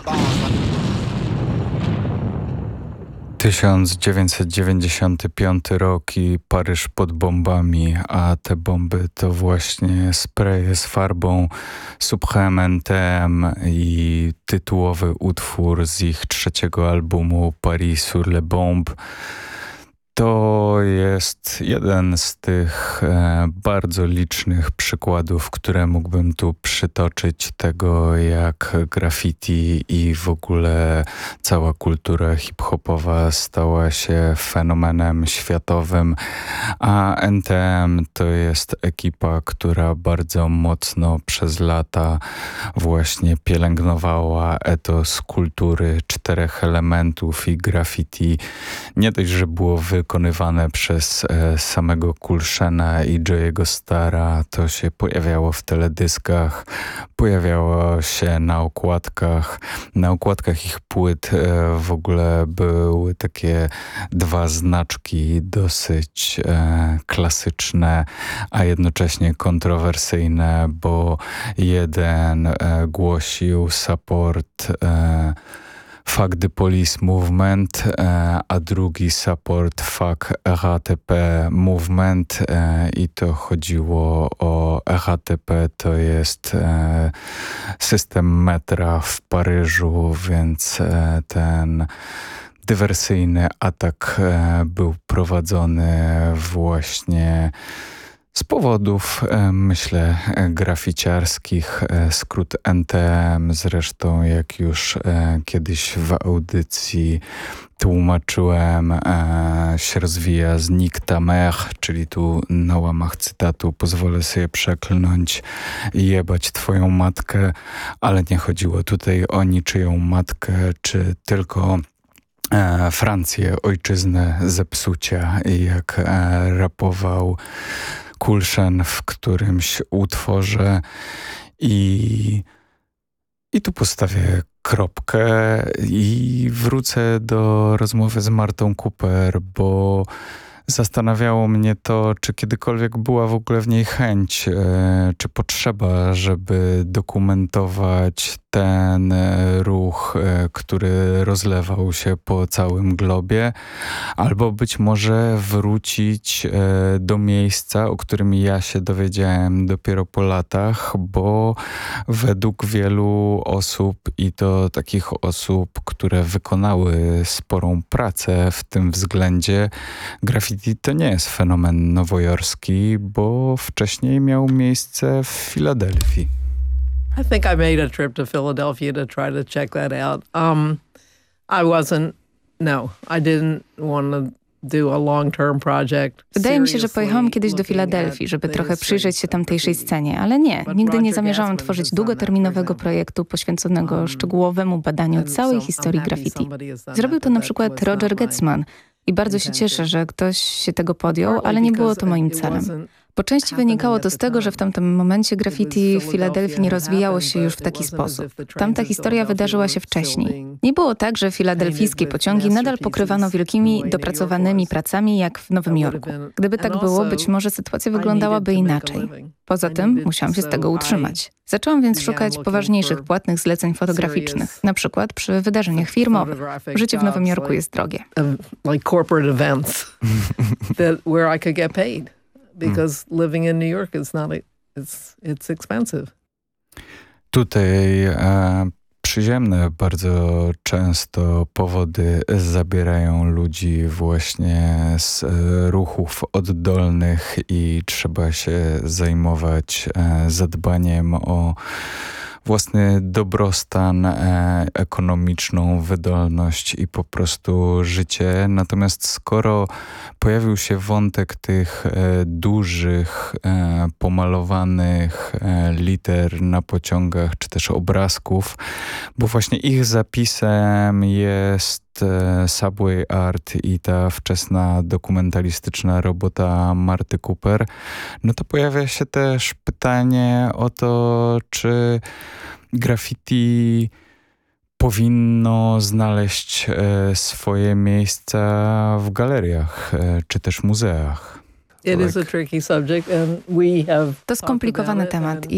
...1995 rok i Paryż pod bombami, a te bomby to właśnie spreje z farbą Supreme NTM i tytułowy utwór z ich trzeciego albumu Paris sur les bombes. To jest jeden z tych bardzo licznych przykładów, które mógłbym tu przytoczyć tego, jak graffiti i w ogóle cała kultura hip-hopowa stała się fenomenem światowym, a NTM to jest ekipa, która bardzo mocno przez lata właśnie pielęgnowała etos kultury czterech elementów i graffiti. Nie dość, że było wykonywane przez samego Kulshena i Joey'ego Stara, to się pojawiało w teledyskach, pojawiało się na okładkach. Na okładkach ich płyt w ogóle były takie dwa znaczki dosyć klasyczne, a jednocześnie kontrowersyjne, bo jeden głosił support Fuck the Police Movement, a drugi support Fuck RATP Movement i to chodziło o RATP, to jest system metra w Paryżu, więc ten dywersyjny atak był prowadzony właśnie z powodów, myślę, graficiarskich. Skrót NTM, zresztą jak już kiedyś w audycji tłumaczyłem, się rozwija z Nick ta mère, czyli tu na łamach cytatu pozwolę sobie przeklnąć i jebać twoją matkę, ale nie chodziło tutaj o niczyją matkę, czy tylko Francję, ojczyznę zepsucia, i jak rapował Kulszen w którymś utworze i tu postawię kropkę i wrócę do rozmowy z Martą Cooper, bo zastanawiało mnie to, czy kiedykolwiek była w ogóle w niej chęć, czy potrzeba, żeby dokumentować ten ruch, który rozlewał się po całym globie, albo być może wrócić do miejsca, o którym ja się dowiedziałem dopiero po latach, bo według wielu osób, i to takich osób, które wykonały sporą pracę w tym względzie, graffiti to nie jest fenomen nowojorski, bo wcześniej miał miejsce w Filadelfii. I think I made a trip to Philadelphia to try to check that out. I didn't want to do a long-term project. Wydaje mi się, że pojechałam kiedyś do Filadelfii, żeby trochę przyjrzeć się tamtejszej scenie, ale nie, nigdy nie zamierzałam tworzyć długoterminowego projektu poświęconego szczegółowemu badaniu całej historii graffiti. Zrobił to na przykład Roger Getzman i bardzo się cieszę, że ktoś się tego podjął, ale nie było to moim celem. Po części wynikało to z tego, że w tamtym momencie graffiti w Filadelfii nie rozwijało się już w taki sposób. Tamta historia wydarzyła się wcześniej. Nie było tak, że filadelfijskie pociągi nadal pokrywano wielkimi, dopracowanymi pracami jak w Nowym Jorku. Gdyby tak było, być może sytuacja wyglądałaby inaczej. Poza tym musiałam się z tego utrzymać. Zaczęłam więc szukać poważniejszych, płatnych zleceń fotograficznych, na przykład przy wydarzeniach firmowych. Życie w Nowym Jorku jest drogie. Because living in New York is it's expensive. Tutaj przyziemne bardzo często powody zabierają ludzi właśnie z ruchów oddolnych i trzeba się zajmować zadbaniem o własny dobrostan, ekonomiczną wydolność i po prostu życie. Natomiast skoro pojawił się wątek tych dużych, pomalowanych liter na pociągach, czy też obrazków, bo właśnie ich zapisem jest Subway Art i ta wczesna dokumentalistyczna robota Marty Cooper, no to pojawia się też pytanie o to, czy graffiti powinno znaleźć swoje miejsca w galeriach, czy też muzeach. To skomplikowany temat